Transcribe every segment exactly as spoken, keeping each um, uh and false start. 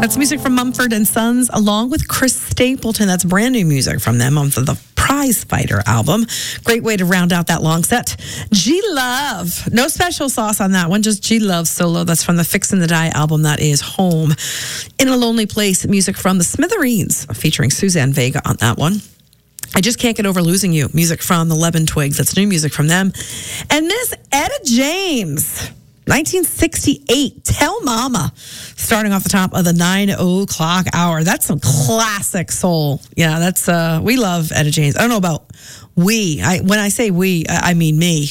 That's music from Mumford and Sons, along with Chris Stapleton. That's brand new music from them on the Prize Fighter album. Great way to round out that long set. G-Love. No special sauce on that one, just G-Love solo. That's from the Fix and the Die album. That is Home. In a Lonely Place, music from the Smithereens, featuring Suzanne Vega on that one. I Just Can't Get Over Losing You, music from the Lemon Twigs. That's new music from them. And Miss Etta James, nineteen sixty-eight, Tell Mama, starting off the top of the nine o'clock hour. That's some classic soul. Yeah, that's, uh, we love Etta James. I don't know about we. I, when I say we, I mean me.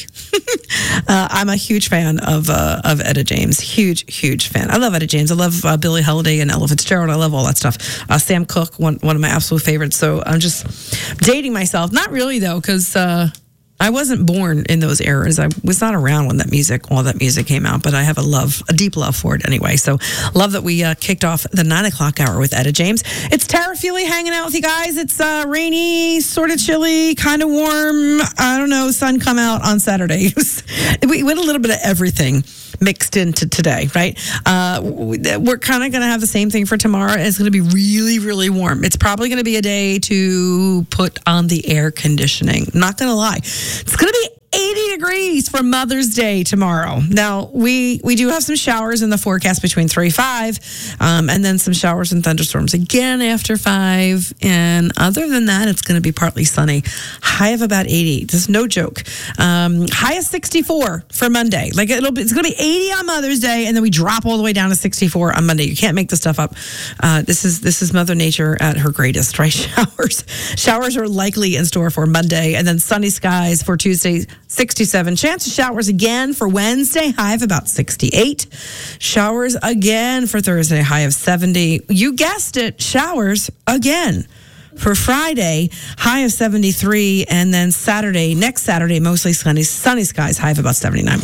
uh, I'm a huge fan of uh, of Etta James. Huge, huge fan. I love Etta James. I love uh, Billie Holiday and Ella Fitzgerald. I love all that stuff. Uh, Sam Cooke, one, one of my absolute favorites. So I'm just dating myself. Not really, though, because... Uh, I wasn't born in those eras. I was not around when that music, all that music came out, but I have a love, a deep love for it anyway. So love that we uh, kicked off the nine o'clock hour with Etta James. It's Tara Feely hanging out with you guys. It's uh, rainy, sort of chilly, kind of warm. I don't know, sun come out on Saturday. We went a little bit of everything mixed into today, right? Uh, we're kind of going to have the same thing for tomorrow. It's going to be really, really warm. It's probably going to be a day to put on the air conditioning. I'm not going to lie. It's going to be eighty degrees for Mother's Day tomorrow. Now, we, we do have some showers in the forecast between three and five, um, and then some showers and thunderstorms again after five. And other than that, it's going to be partly sunny. High of about eighty. This is no joke. Um, high of sixty-four for Monday. Like it'll be, it's going to be eighty on Mother's Day, and then we drop all the way down to sixty-four on Monday. You can't make this stuff up. Uh, this is this is Mother Nature at her greatest, right? Showers, showers are likely in store for Monday, and then sunny skies for Tuesday. sixty-seven. Chance of showers again for Wednesday, high of about sixty-eight. Showers again for Thursday, high of seventy. You guessed it, showers again for Friday, high of seventy-three. And then Saturday, next Saturday, mostly sunny, sunny skies, high of about seventy-nine.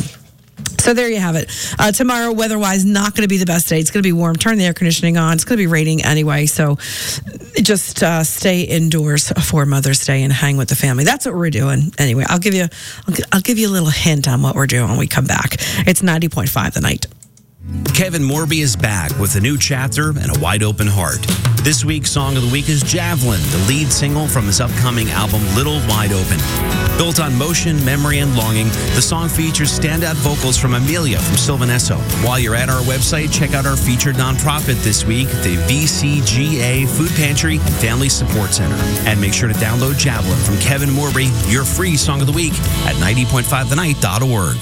So there you have it. Uh, tomorrow, weather-wise, not going to be the best day. It's going to be warm. Turn the air conditioning on. It's going to be raining anyway. So just uh, stay indoors for Mother's Day and hang with the family. That's what we're doing. Anyway, I'll give you, I'll, I'll give you a little hint on what we're doing when we come back. It's ninety point five The Night. Kevin Morby is back with a new chapter and a wide open heart. This week's song of the week is Javelin, the lead single from his upcoming album Little Wide Open. Built on motion, memory, and longing, the song features standout vocals from Amelia from Sylvanesso. While you're at our website, check out our featured nonprofit this week, the V C G A Food Pantry and Family Support Center. And make sure to download Javelin from Kevin Morby, your free song of the week at ninety point five the night dot org.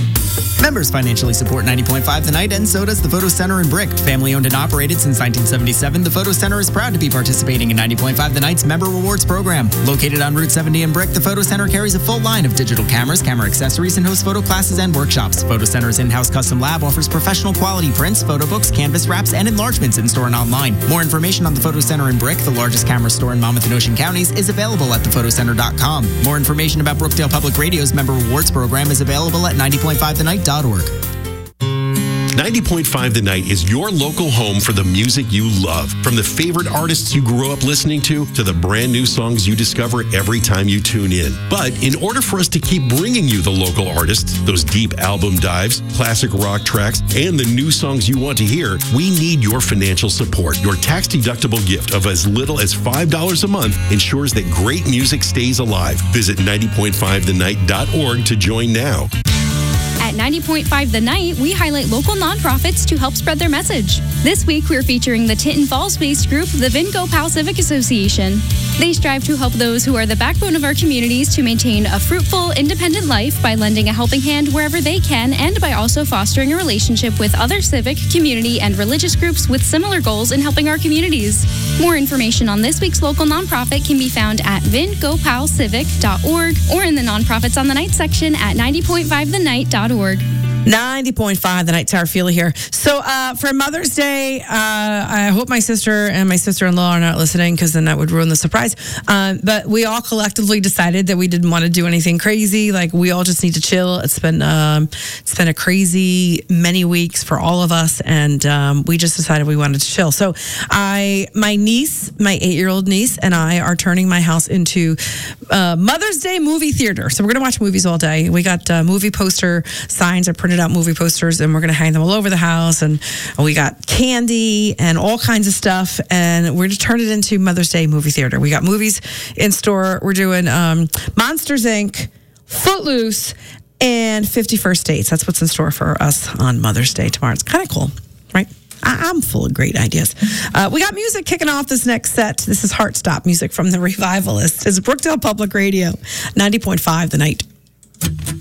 Members financially support ninety point five The Night, and so does the Photo Center in Brick. Family owned and operated since nineteen seventy-seven, the Photo Center is proud to be participating in ninety point five The Night's Member Rewards program. Located on Route seventy in Brick, the Photo Center carries a full line of digital cameras, camera accessories, and hosts photo classes and workshops. Photo Center's in-house custom lab offers professional quality prints, photo books, canvas wraps, and enlargements in-store and online. More information on the Photo Center in Brick, the largest camera store in Monmouth and Ocean counties, is available at the photo center dot com. More information about Brookdale Public Radio's Member Rewards program is available at ninety point five the night dot org. ninety point five The Night is your local home for the music you love. From the favorite artists you grew up listening to, to the brand new songs you discover every time you tune in. But in order for us to keep bringing you the local artists, those deep album dives, classic rock tracks, and the new songs you want to hear, we need your financial support. Your tax-deductible gift of as little as five dollars a month ensures that great music stays alive. Visit ninety point five the night dot org to join now. At ninety point five The Night, we highlight local nonprofits to help spread their message. This week, we're featuring the Tinton Falls-based group, the Vinco Pal Civic Association. They strive to help those who are the backbone of our communities to maintain a fruitful, independent life by lending a helping hand wherever they can, and by also fostering a relationship with other civic, community, and religious groups with similar goals in helping our communities. More information on this week's local nonprofit can be found at vinco pal civic dot org or in the Nonprofits on the Night section at ninety point five the night dot org. ninety point five The Night. Tara Feely here. So uh, for Mother's Day, uh, I hope my sister and my sister-in-law are not listening, because then that would ruin the surprise. Uh, but we all collectively decided that we didn't want to do anything crazy. Like, we all just need to chill. It's been um, it's been a crazy many weeks for all of us, and um, we just decided we wanted to chill. So I, my niece, my eight-year-old niece, and I are turning my house into uh, Mother's Day movie theater. So we're going to watch movies all day. We got uh, movie poster signs are printed printed out movie posters, and we're going to hang them all over the house. And we got candy and all kinds of stuff. And we're going to turn it into Mother's Day movie theater. We got movies in store. We're doing um, Monsters, Incorporated, Footloose, and fifty-first Dates. That's what's in store for us on Mother's Day tomorrow. It's kind of cool, right? I- I'm full of great ideas. Uh, we got music kicking off this next set. This is Heartstop music from The Revivalists. It's Brookdale Public Radio, ninety point five The Night.